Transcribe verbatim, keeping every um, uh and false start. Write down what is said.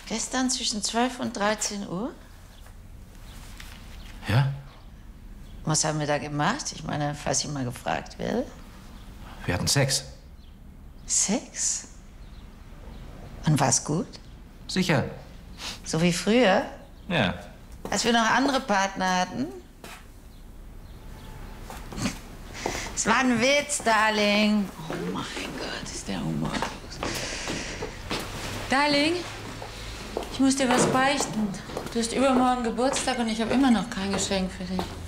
Gestern zwischen zwölf und dreizehn Uhr? Ja? Was haben wir da gemacht? Ich meine, falls ich mal gefragt werde. Wir hatten Sex. Sex? Und war's gut? Sicher. So wie früher? Ja. Als wir noch andere Partner hatten? Es war ein Witz, Darling. Oh mein Gott, ist der Humor los. Darling, ich muss dir was beichten. Du hast übermorgen Geburtstag und ich habe immer noch kein Geschenk für dich.